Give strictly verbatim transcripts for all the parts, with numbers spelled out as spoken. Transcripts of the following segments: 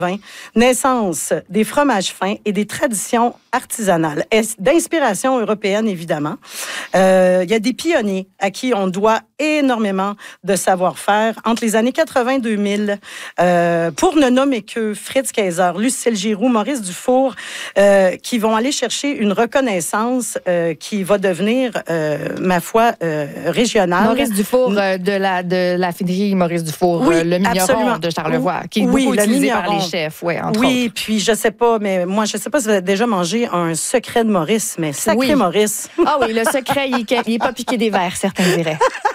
Naissance des fromages fins et des traditions artisanales, d'inspiration européenne évidemment. Euh, il y a des pionniers à qui on doit énormément de savoir-faire. Entre les années quatre-vingt et deux mille, euh, pour ne nommer que Fritz Kayser, Lucille Giroux, Maurice Dufour, euh, qui vont aller chercher une reconnaissance euh, qui va devenir, euh, ma foi, euh, régionale. Maurice Dufour euh, de la de la finerie Maurice Dufour, oui, euh, le mignon absolument. de Charlevoix, qui est oui, beaucoup utilisé mignon. par les chefs, ouais, entre oui, autres. puis je sais pas, mais moi, je sais pas si vous avez déjà mangé un secret de Maurice, mais sacré oui. Maurice. Ah oui, le secret, il n'est pas piqué des verres, certains diraient.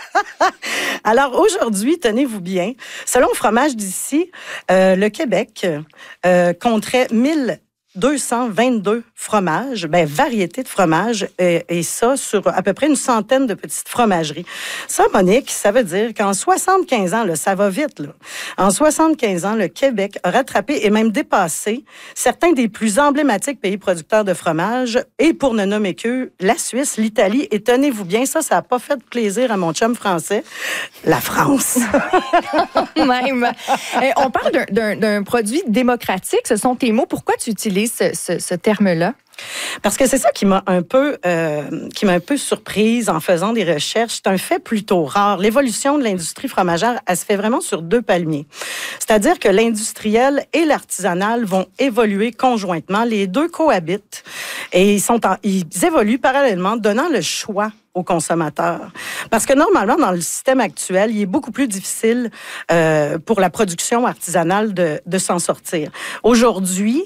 Alors aujourd'hui, tenez-vous bien, selon Fromage d'ici, euh, le Québec euh, compterait mille deux cent vingt-deux fromages, ben, variétés de fromages, et, et ça sur à peu près une centaine de petites fromageries. Ça, Monique, ça veut dire qu'en soixante-quinze ans, là, ça va vite, là. En soixante-quinze ans, le Québec a rattrapé et même dépassé certains des plus emblématiques pays producteurs de fromage, et pour ne nommer que la Suisse, l'Italie, et tenez-vous bien, ça, ça n'a pas fait plaisir à mon chum français, la France. Même. Et on parle d'un, d'un, d'un produit démocratique, ce sont tes mots. Pourquoi tu utilises ce, ce, ce terme-là? Parce que c'est ça qui m'a un peu euh, qui m'a un peu surprise en faisant des recherches. C'est un fait plutôt rare. L'évolution de l'industrie fromagère, elle se fait vraiment sur deux palmiers. C'est-à-dire que l'industriel et l'artisanal vont évoluer conjointement. Les deux cohabitent et ils sont en, ils évoluent parallèlement, donnant le choix aux consommateurs. Parce que normalement, dans le système actuel, il est beaucoup plus difficile euh, pour la production artisanale de, de s'en sortir. Aujourd'hui,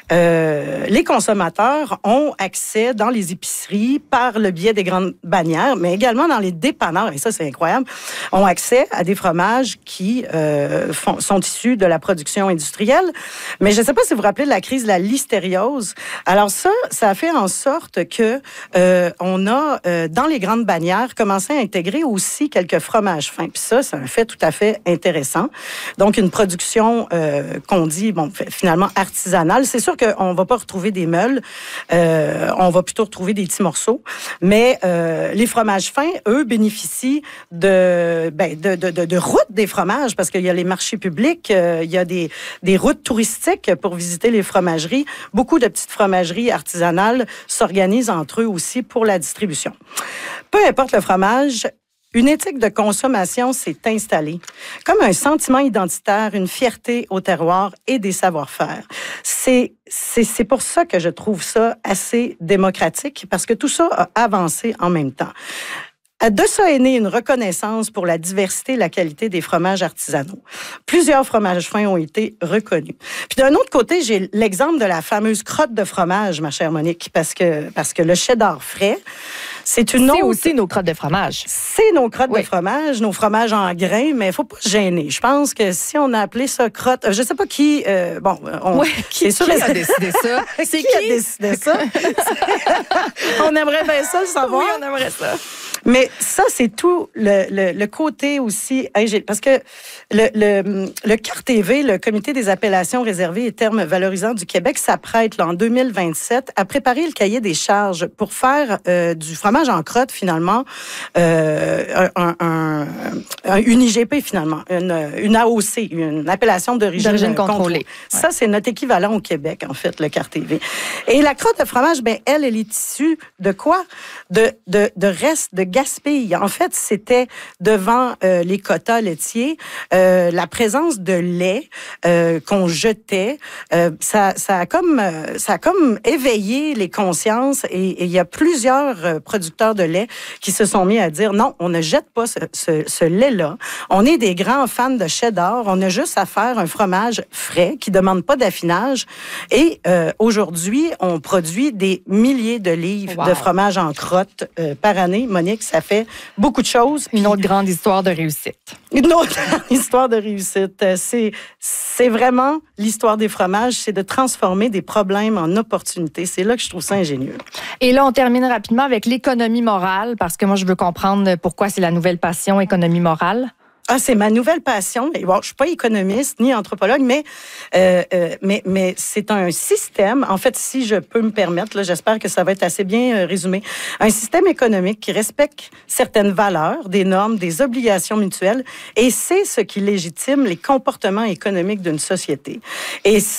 euh, les consommateurs ont accès dans les épiceries par le biais des grandes bannières, mais également dans les dépanneurs, et ça c'est incroyable, ont accès à des fromages qui euh, font, sont issus de la production industrielle. Mais je ne sais pas si vous vous rappelez de la crise de la listériose. Alors ça, ça a fait en sorte que euh, on a euh, dans les grandes bannières commencé à intégrer aussi quelques fromages fins. Puis ça, c'est un fait tout à fait intéressant. Donc une production euh, qu'on dit bon finalement artisanale. C'est sûr qu'on va pas retrouver des meules, euh, on va plutôt retrouver des petits morceaux. Mais euh, les fromages fins, eux, bénéficient de ben, de, de, de, de routes des fromages parce qu'il y a les marchés publics, euh, il y a des, des routes touristiques pour visiter les fromageries. Beaucoup de petites fromageries artisanales s'organisent entre eux aussi pour la distribution. Peu importe le fromage, une éthique de consommation s'est installée, comme un sentiment identitaire, une fierté au terroir et des savoir-faire. C'est, c'est, c'est pour ça que je trouve ça assez démocratique, parce que tout ça a avancé en même temps. De ça est née une reconnaissance pour la diversité et la qualité des fromages artisanaux. Plusieurs fromages fins ont été reconnus. Puis d'un autre côté, j'ai l'exemple de la fameuse crotte de fromage, ma chère Monique, parce que, parce que le cheddar frais, c'est une autre... C'est aussi nos crottes de fromage. C'est nos crottes oui. de fromage, nos fromages en grains, mais il ne faut pas se gêner. Je pense que si on a appelé ça crotte... Je ne sais pas qui... Euh, bon, on, ouais, qui, sûr, qui a décidé ça? C'est qui, qui a décidé ça? On aimerait bien ça le savoir. Oui, on aimerait ça. Mais ça, c'est tout le, le, le côté aussi... Parce que le, le, le C A R T V, le Comité des appellations réservées et termes valorisants du Québec, s'apprête là, en deux mille vingt-sept à préparer le cahier des charges pour faire euh, du fromage en crotte, finalement, euh, un, un, un, une I G P, finalement, une, une A O C, une appellation d'origine, d'origine contrôlée. contrôlée. Ouais. Ça, c'est notre équivalent au Québec, en fait, le C A R T V. Et la crotte de fromage, ben, elle, elle est issue de quoi? De, de, de restes de gaspille. En fait, c'était devant euh, les quotas laitiers, euh, la présence de lait euh, qu'on jetait, euh, ça, ça a comme ça a comme éveillé les consciences et il y a plusieurs euh, producteurs de lait qui se sont mis à dire non, on ne jette pas ce, ce, ce lait-là. On est des grands fans de cheddar. On a juste à faire un fromage frais qui demande pas d'affinage. Et euh, aujourd'hui, on produit des milliers de livres wow. de fromage en crotte euh, par année. Monique, ça fait beaucoup de choses. Une autre grande histoire de réussite. Une autre histoire de réussite. C'est, c'est vraiment l'histoire des fromages, c'est de transformer des problèmes en opportunités. C'est là que je trouve ça ingénieux. Et là, on termine rapidement avec l'économie morale, parce que moi, je veux comprendre pourquoi c'est la nouvelle passion, économie morale. Ah, c'est ma nouvelle passion. Bon, je suis pas économiste ni anthropologue, mais euh, euh, mais mais c'est un système. En fait, si je peux me permettre, là, j'espère que ça va être assez bien euh, résumé. Un système économique qui respecte certaines valeurs, des normes, des obligations mutuelles, et c'est ce qui légitime les comportements économiques d'une société. Et